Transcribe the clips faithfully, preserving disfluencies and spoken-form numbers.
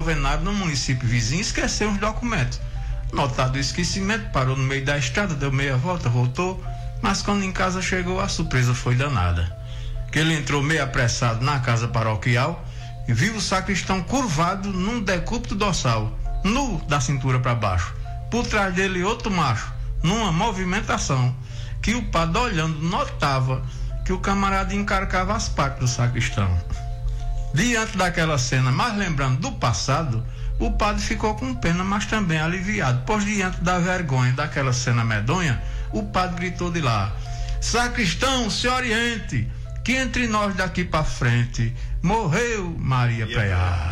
alvenário no município vizinho, esqueceu os documentos. Notado o esquecimento, parou no meio da estrada, deu meia volta, voltou, mas quando em casa chegou, a surpresa foi danada. Que ele entrou meio apressado na casa paroquial e viu o sacristão curvado num decúbito dorsal, nu da cintura para baixo. Por trás dele outro macho, numa movimentação, que o padre olhando notava que o camarada encarcava as partes do sacristão. Diante daquela cena, mas lembrando do passado, o padre ficou com pena, mas também aliviado, pois diante da vergonha daquela cena medonha, o padre gritou de lá: sacristão, se oriente, que entre nós daqui para frente morreu Maria Preá.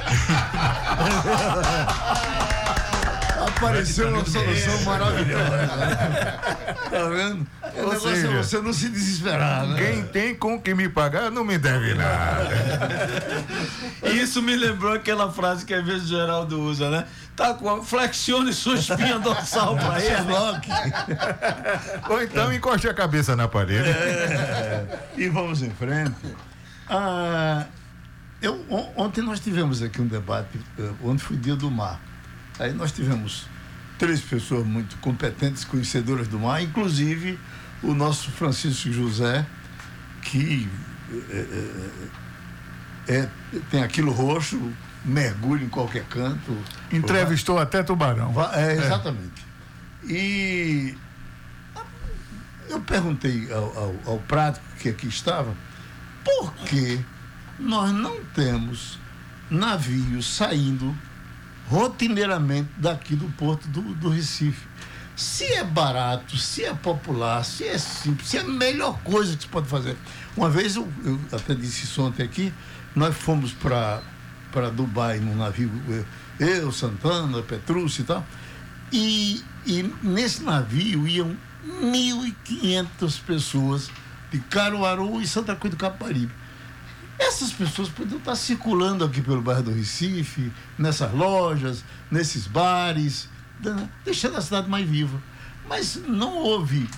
Apareceu uma solução maravilhosa. Tá vendo? O Ou negócio seja, é você não se desesperar, né? Quem tem com que me pagar não me deve nada. Isso me lembrou aquela frase que às vezes o Geraldo usa, né? Tá com a, flexione sua espinha dorsal pra ele. Ou então encoste a cabeça na parede. É, e vamos em frente. Ah, eu, on, ontem nós tivemos aqui um debate, ontem foi dia do mar. Aí nós tivemos três pessoas muito competentes, conhecedoras do mar, inclusive o nosso Francisco José, que é, é, tem aquilo roxo, mergulha em qualquer canto. Entrevistou vai, até tubarão. Vai, é, exatamente. É. E eu perguntei ao, ao, ao prático que aqui estava, por que nós não temos navios saindo rotineiramente daqui do porto do, do Recife? Se é barato, se é popular, se é simples, se é a melhor coisa que se pode fazer. Uma vez, eu, eu até disse isso ontem aqui, nós fomos para para Dubai num navio, eu, Santana, Petrúcio e tal, e, e nesse navio iam mil e quinhentas pessoas de Caruaru e Santa Cruz do Capibaribe. Essas pessoas podiam estar circulando aqui pelo bairro do Recife, nessas lojas, nesses bares, deixando a cidade mais viva. Mas não houve.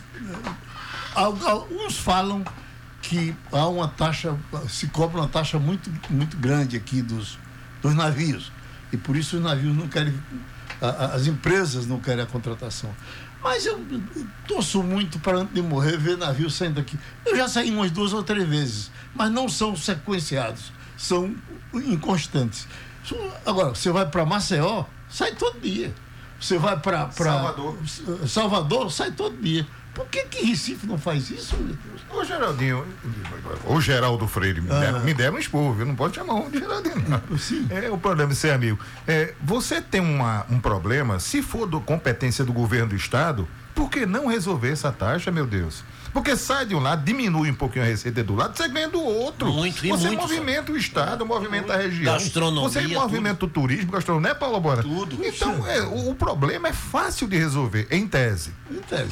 Alguns falam que há uma taxa, se cobra uma taxa muito, muito grande aqui dos, dos navios. E por isso os navios não querem, as empresas não querem a contratação. Mas eu torço muito para, antes de morrer, ver navios saindo daqui. Eu já saí umas duas ou três vezes, mas não são sequenciados, são inconstantes. Agora, você vai para Maceió, sai todo dia. Você vai para Salvador. Salvador, sai todo dia. Por que que Recife não faz isso, meu Deus? Ô Geraldinho, ô Geraldo Freire, me deram, ah. me deram um esporro, viu? Não pode chamar um de Geraldinho, não. Sim. É o problema de ser amigo. É, você tem uma, um problema, se for do competência do governo do estado, por que não resolver essa taxa, meu Deus? Porque sai de um lado, diminui um pouquinho a receita do lado, você ganha do outro. Muito, e você muito, movimenta só. O estado, movimenta a região. Gastronomia. Você movimenta tudo. O turismo, gastronomia, né, Paulo Bora? Tudo. Então, é, o, o problema é fácil de resolver, em tese. Em tese.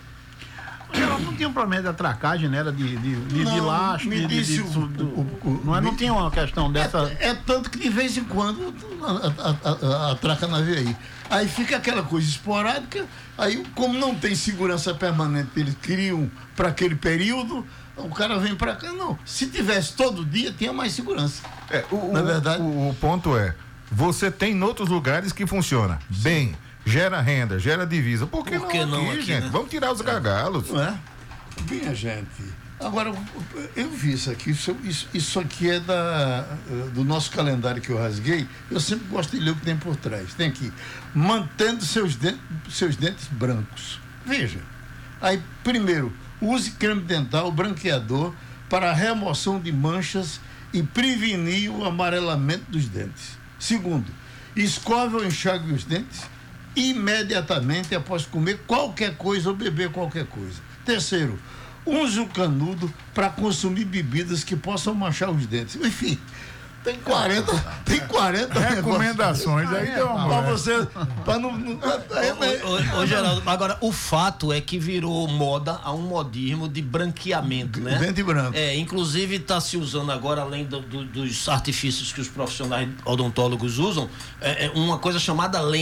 Ela não tinha um problema de atracagem, né? Era de, de, de, não, de lastro, me de, disse de, de, o, do, o, o, não, é, não tinha uma questão dessa. É, é tanto que de vez em quando atraca navio aí. Aí fica aquela coisa esporádica, aí como não tem segurança permanente, eles criam para aquele período, o cara vem para cá. Não, se tivesse todo dia, tinha mais segurança. É, o, Na verdade, o, o ponto é, você tem em outros lugares que funciona bem. Gera renda, gera divisa. Por que, Por que não, aqui, não aqui, gente? Né? Vamos tirar os gargalos. Não é? Minha gente, agora eu vi isso aqui, isso, isso, isso aqui é da, do nosso calendário que eu rasguei. Eu sempre gosto de ler o que tem por trás. Tem aqui, mantendo seus dentes, seus dentes brancos. Veja, aí primeiro, use creme dental branqueador para a remoção de manchas e prevenir o amarelamento dos dentes. Segundo, escove ou enxague os dentes imediatamente após comer qualquer coisa ou beber qualquer coisa. Terceiro, use o canudo para consumir bebidas que possam manchar os dentes. Enfim, tem quarenta, tem quarenta recomendações aí, então, para você, para não, não ô, ô, ô, Geraldo, agora o fato é que virou moda a um modismo de branqueamento, né? Dente branco. É, inclusive está se usando agora, além do, do, dos artifícios que os profissionais odontólogos usam, é, é uma coisa chamada lente.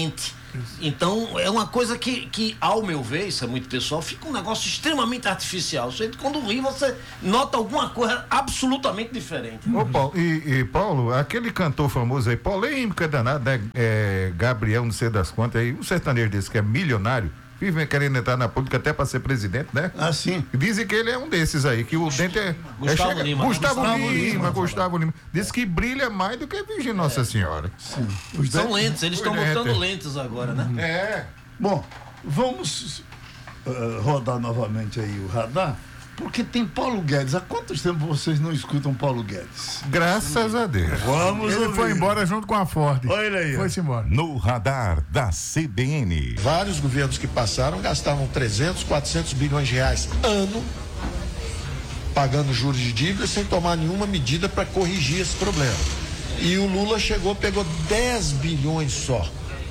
Então, é uma coisa que, que, ao meu ver, isso é muito pessoal, fica um negócio extremamente artificial. Você, quando ri, você nota alguma coisa absolutamente diferente. Ô, Paulo, e, e, Paulo, aquele cantor famoso aí, polêmica danada, né? É, Gabriel, não sei das quantas aí, um sertanejo desse que é milionário, vive querendo entrar na política até para ser presidente, né? Ah, sim. Dizem que ele é um desses aí, que o dente é. Gustavo é chega, Lima. Gustavo, Gustavo Lima, Lima, Gustavo Lima. Diz que brilha mais do que a Virgem Nossa Senhora. Sim. São lentes, eles estão lentes. botando lentes agora, né? É. Bom, vamos uh, rodar novamente aí o radar, porque tem Paulo Guedes. Há quantos tempos vocês não escutam Paulo Guedes? Graças a Deus. Vamos Ele ouvir. foi embora junto com a Ford. Olha ele aí. ó. Foi-se embora. No radar da C B N. Vários governos que passaram gastavam trezentos, quatrocentos bilhões de reais ano pagando juros de dívida sem tomar nenhuma medida para corrigir esse problema. E o Lula chegou, pegou dez bilhões só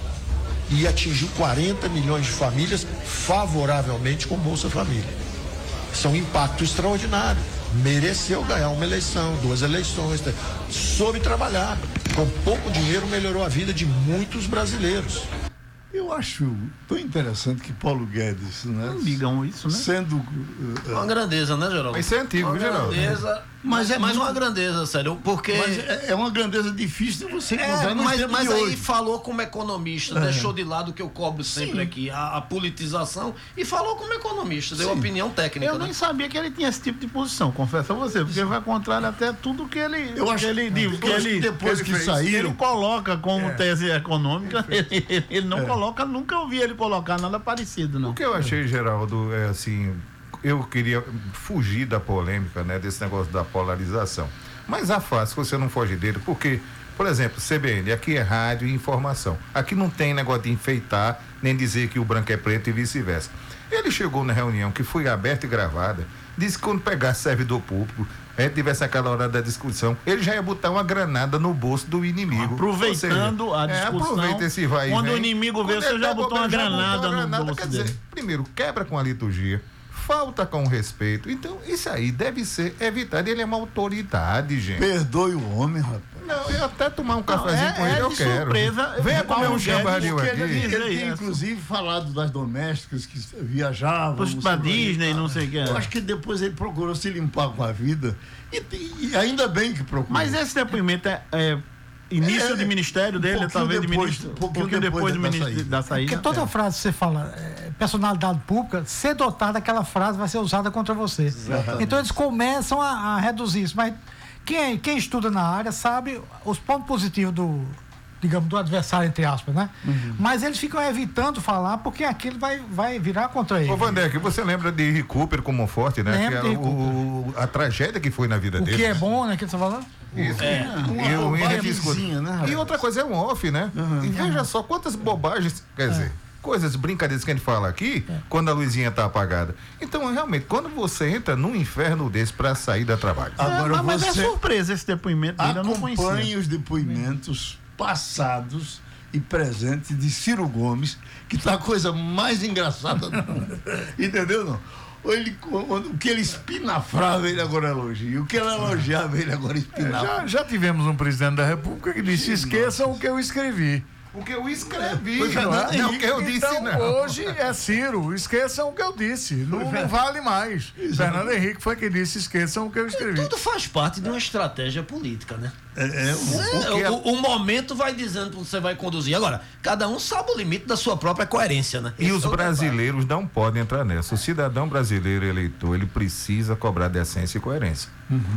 e atingiu quarenta milhões de famílias favoravelmente com Bolsa Família. Isso é um impacto extraordinário. Mereceu ganhar uma eleição, duas eleições, soube trabalhar. Com pouco dinheiro melhorou a vida de muitos brasileiros. Eu acho tão interessante que Paulo Guedes, né? Não digam isso, né? Sendo. uh, Uma grandeza, né, Geraldo? Mas isso é antigo, uma viu, Geraldo? grandeza, Mas mas, é mas muito- uma grandeza, sério, porque... Mas é, é uma grandeza difícil de você encontrar É, no mas, tempo mas de aí hoje. falou como economista, É. deixou de lado o que eu cobro sempre Sim. aqui, a, a politização, e falou como economista, deu Sim. opinião técnica, Eu né? nem sabia que ele tinha esse tipo de posição, confesso a você, porque vai contrário até tudo que ele, Eu acho que ele, que que ele, depois que ele fez, saíram- ele coloca como tese econômica, ele, ele não É. coloca, nunca ouvi ele colocar nada parecido, não. O que eu achei, Geraldo, é assim, eu queria fugir da polêmica, né, desse negócio da polarização. Mas a fácil, você não foge dele, porque, por exemplo, C B N, aqui é rádio e informação. Aqui não tem negócio de enfeitar, nem dizer que o branco é preto e vice-versa. Ele chegou na reunião que foi aberta e gravada, disse que quando pegasse servidor público, é, tivesse aquela hora da discussão, ele já ia botar uma granada no bolso do inimigo. Aproveitando Ou seja, a discussão, É, aproveita esse vai e quando vem. o inimigo vê, Quando você ele já pegou, botou uma ele já botou granada uma no granada, bolso quer dizer, dele. primeiro, quebra com a liturgia, falta com respeito. Então, isso aí deve ser evitado. Ele é uma autoridade, gente. Perdoe o homem, rapaz. Não, eu até tomar um cafezinho é- com é ele, eu de quero. surpresa. Venha Paulo comer um Guedes, chambaril Porque aqui. ele, ele Isso aí, tem, é. inclusive, falado das domésticas que viajavam. Pros- não pra sei lá, Disney, e tal. não sei o que. Eu acho que depois ele procurou se limpar com a vida. E, tem- e ainda bem que procurou. Mas esse depoimento é, é início É, de ministério dele, pouquinho talvez de depois- ministro, um pouquinho pouquinho depois, depois do da ministro saída. da saída. Porque toda frase que você fala, é, personalidade pública, ser dotada, aquela frase vai ser usada contra você. Exatamente. Então eles começam a, a reduzir isso. Mas quem, quem estuda na área sabe os pontos positivos do, digamos, do adversário, entre aspas, né? Mas eles ficam evitando falar porque aquilo vai, vai virar contra ele. Ô, Vandeck, você lembra de Henri Cooper como forte, né? Lembro Que de era Henri o, a tragédia que foi na vida O dele. que é né? bom, né? Que você tá falando? Isso. É. E o Henry Uma disse coisa- vizinha, né, E rapaz? outra coisa é um off, né? E veja só quantas bobagens, quer dizer, coisas, brincadeiras que a gente fala aqui, quando a luzinha tá apagada. Então, realmente, quando você entra num inferno desse pra sair da trabalho. Agora É, mas você é surpresa esse depoimento dele, eu não acompanhe conhecia. os depoimentos passados e presentes de Ciro Gomes, que tá a coisa mais engraçada do mundo. Entendeu, não? Ou ele, o que ele espinafrava, ele agora elogia. O que ele elogiava, ele agora espinava. Já, já tivemos um presidente da República que disse: esqueçam o que eu escrevi. O que eu escrevi, Foi não, Fernando é? Não, o Henrique. que eu disse, Então, não. hoje é Ciro, esqueçam o que eu disse. Não, não vale mais. Fernando Henrique foi que disse: esqueçam o que eu escrevi. Tudo faz parte de uma estratégia política, né? É, é, o- É, que o, o momento vai dizendo pra onde você vai conduzir. Agora, cada um sabe o limite da sua própria coerência, né? E Esse os é o debate. brasileiros não podem entrar nessa. O cidadão brasileiro eleitor, ele precisa cobrar decência e coerência.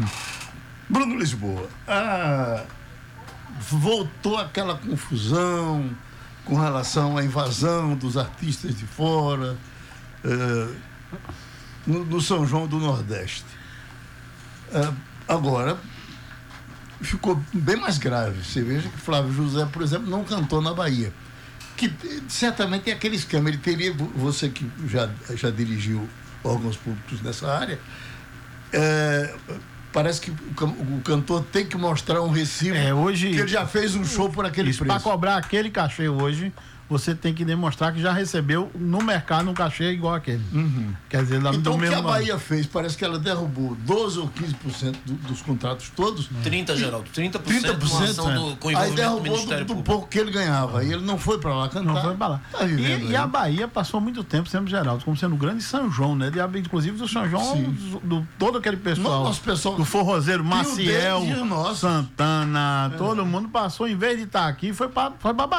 Bruno Lisboa, ah, voltou aquela confusão com relação à invasão dos artistas de fora eh, no, no São João do Nordeste. Ah, agora ficou bem mais grave. Você veja que Flávio José, por exemplo, não cantou na Bahia. Que eh, certamente é aquele esquema. Ele teria, você que já, já dirigiu órgãos públicos nessa área, eh, parece que o, can- o cantor tem que mostrar um recibo É, hoje. que ele já fez um show por aquele Isso, para preço. cobrar aquele cachê hoje, você tem que demonstrar que já recebeu no mercado um cachê igual aquele. Uhum. Quer dizer, lá Então, do o que mesmo a Bahia fez, parece que ela derrubou doze ou quinze por cento do, dos contratos todos. trinta, Geraldo. trinta por cento, trinta por cento ação do, com aí envolvimento do derrubou Ministério do, do Público. pouco que ele ganhava. Aí ele não foi para lá cantar. Não foi pra lá. Tá vivendo e, aí. e a Bahia passou muito tempo sendo Geraldo, como sendo o grande São João, né? De, inclusive do São João, do, do, todo aquele pessoal, Nosso pessoal do forrozeiro Maciel, deles e o nosso. Santana, todo mundo passou, em vez de estar aqui, foi pra, foi pra Bahia.